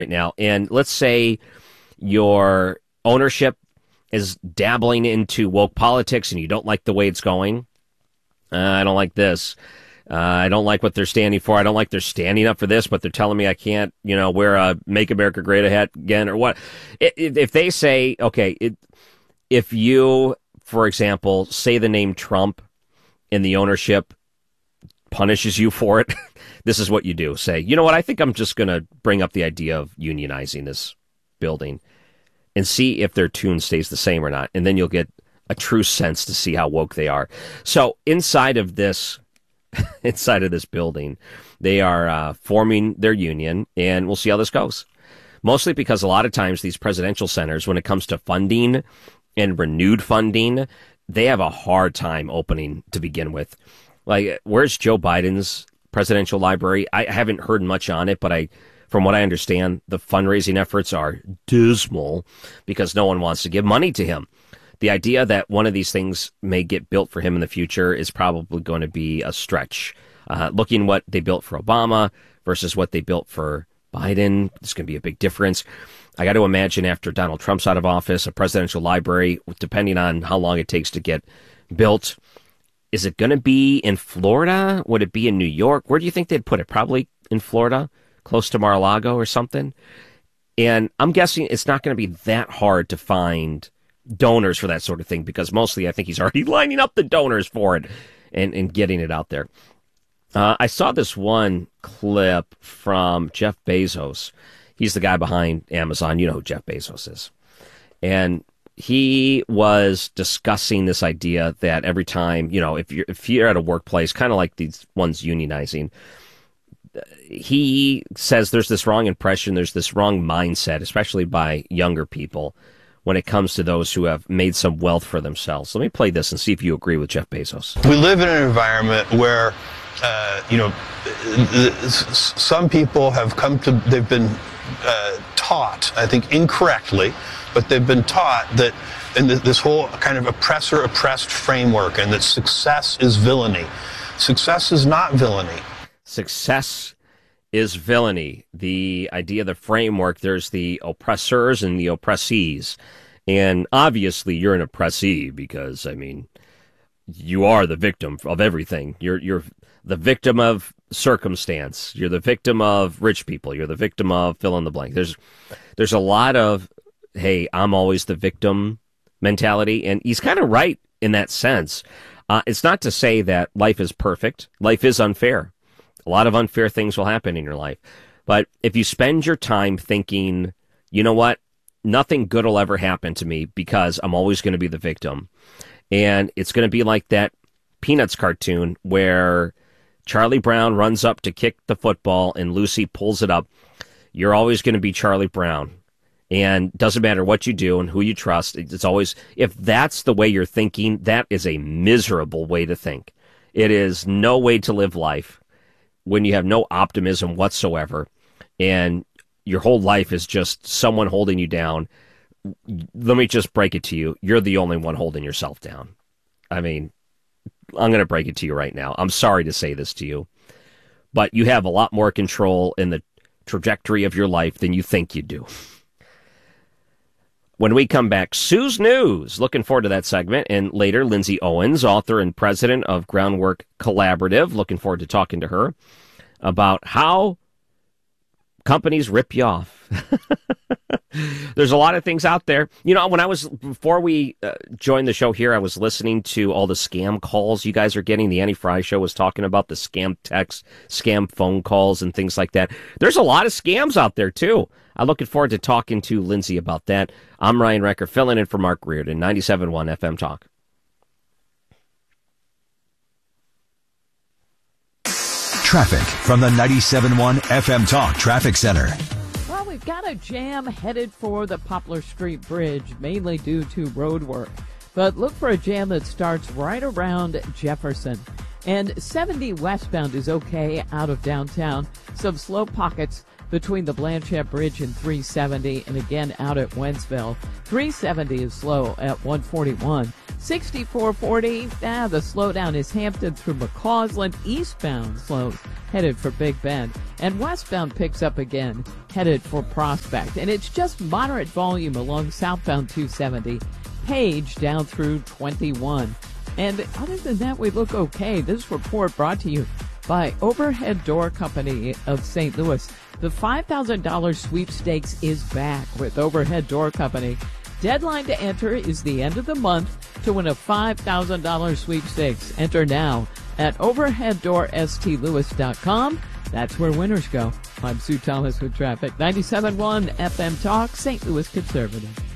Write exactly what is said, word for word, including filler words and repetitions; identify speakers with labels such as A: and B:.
A: right now. And let's say your ownership is dabbling into woke politics and you don't like the way it's going. Uh, I don't like this. Uh, I don't like what they're standing for. I don't like they're standing up for this, but they're telling me I can't, you know, wear a Make America Great again or what. If, if they say, okay, it, if you, for example, say the name Trump and the ownership punishes you for it, this is what you do. Say, you know what, I think I'm just going to bring up the idea of unionizing this building and see if their tune stays the same or not. And then you'll get a true sense to see how woke they are. So inside of this, inside of this building, they are uh, forming their union, and we'll see how this goes. Mostly because a lot of times these presidential centers, when it comes to funding and renewed funding, they have a hard time opening to begin with. Like, where's Joe Biden's presidential library? I haven't heard much on it, but I, from what I understand, the fundraising efforts are dismal because no one wants to give money to him. The idea that one of these things may get built for him in the future is probably going to be a stretch. Uh, looking what they built for Obama versus what they built for Biden, there's going to be a big difference. I got to imagine after Donald Trump's out of office, a presidential library, depending on how long it takes to get built, is it going to be in Florida? Would it be in New York? Where do you think they'd put it? Probably in Florida, close to Mar-a-Lago or something. And I'm guessing it's not going to be that hard to find donors for that sort of thing, because mostly I think he's already lining up the donors for it and, and getting it out there. Uh, I saw this one clip from Jeff Bezos. He's the guy behind Amazon. You know who Jeff Bezos is. And he was discussing this idea that every time, you know, if you're, if you're at a workplace, kind of like these ones unionizing, he says there's this wrong impression, there's this wrong mindset, especially by younger people, when it comes to those who have made some wealth for themselves. Let me play this and see if you agree with Jeff Bezos.
B: We live in an environment where, uh, you know, some people have come to, they've been uh, taught, I think incorrectly, but they've been taught that in this whole kind of oppressor-oppressed framework, and that success is villainy. Success is not villainy.
A: Success is villainy. The idea, the framework, there's the oppressors and the oppressees. And obviously you're an oppressee because, I mean, you are the victim of everything. You're you're the victim of circumstance. You're the victim of rich people. You're the victim of fill in the blank. There's there's a lot of, hey, I'm always the victim mentality. And he's kind of right in that sense. Uh, it's not to say that life is perfect. Life is unfair. A lot of unfair things will happen in your life. But if you spend your time thinking, you know what, nothing good will ever happen to me because I'm always going to be the victim. And it's going to be like that Peanuts cartoon where Charlie Brown runs up to kick the football and Lucy pulls it up. You're always going to be Charlie Brown. And doesn't matter what you do and who you trust. It's always, if that's the way you're thinking, that is a miserable way to think. It is no way to live life when you have no optimism whatsoever and your whole life is just someone holding you down. Let me just break it to you. You're the only one holding yourself down. I mean, I'm going to break it to you right now. I'm sorry to say this to you, but you have a lot more control in the trajectory of your life than you think you do. When we come back, Sue's News. Looking forward to that segment. And later, Lindsay Owens, author and president of Groundwork Collaborative. Looking forward to talking to her about how companies rip you off. There's a lot of things out there. You know, when I was, before we uh, joined the show here, I was listening to all the scam calls you guys are getting. The Annie Fry Show was talking about the scam texts, scam phone calls, and things like that. There's a lot of scams out there, too. I'm looking forward to talking to Lindsay about that. I'm Ryan Recker, filling in for Mark Reardon, ninety-seven point one F M Talk.
C: Traffic from the ninety-seven point one F M Talk Traffic Center.
D: Well, we've got a jam headed for the Poplar Street Bridge, mainly due to road work. But look for a jam that starts right around Jefferson. And seventy westbound is okay out of downtown. Some slow pockets between the Blanchette Bridge and three seventy, and again out at Wentzville. three seventy is slow at one forty-one. sixty-four forty, ah, the slowdown is Hampton through McCausland, eastbound slow, headed for Big Bend. And westbound picks up again, headed for Prospect. And it's just moderate volume along southbound two seventy, Page down through twenty-one. And other than that, we look okay. This report brought to you by Overhead Door Company of Saint Louis. The five thousand dollars sweepstakes is back with Overhead Door Company. Deadline to enter is the end of the month to win a five thousand dollars sweepstakes. Enter now at overhead door s t louis dot com. That's where winners go. I'm Sue Thomas with traffic. ninety-seven point one F M Talk, Saint Louis Conservative.